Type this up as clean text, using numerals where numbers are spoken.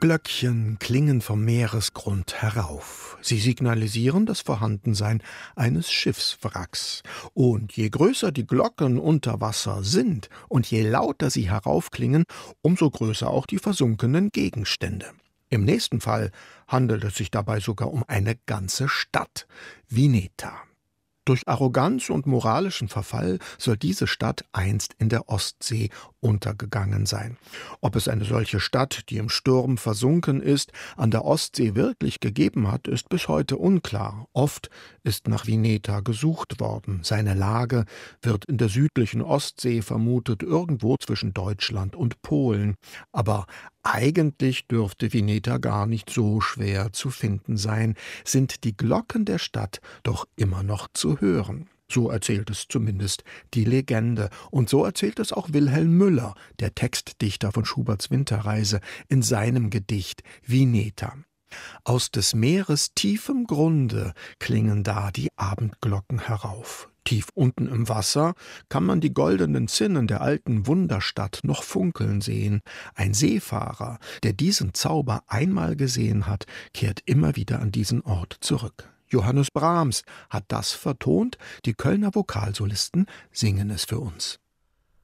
Glöckchen klingen vom Meeresgrund herauf. Sie signalisieren das Vorhandensein eines Schiffswracks. Und je größer die Glocken unter Wasser sind und je lauter sie heraufklingen, umso größer auch die versunkenen Gegenstände. Im nächsten Fall handelt es sich dabei sogar um eine ganze Stadt, Vineta. Durch Arroganz und moralischen Verfall soll diese Stadt einst in der Ostsee untergegangen sein. Ob es eine solche Stadt, die im Sturm versunken ist, an der Ostsee wirklich gegeben hat, ist bis heute unklar. Oft ist nach Vineta gesucht worden. Seine Lage wird in der südlichen Ostsee vermutet, irgendwo zwischen Deutschland und Polen. Aber eigentlich dürfte Vineta gar nicht so schwer zu finden sein, sind die Glocken der Stadt doch immer noch zu hören. So erzählt es zumindest die Legende. Und so erzählt es auch Wilhelm Müller, der Textdichter von Schuberts Winterreise, in seinem Gedicht Vineta. Aus des Meeres tiefem Grunde klingen da die Abendglocken herauf. Tief unten im Wasser kann man die goldenen Zinnen der alten Wunderstadt noch funkeln sehen. Ein Seefahrer, der diesen Zauber einmal gesehen hat, kehrt immer wieder an diesen Ort zurück. Johannes Brahms hat das vertont, die Kölner Vokalsolisten singen es für uns.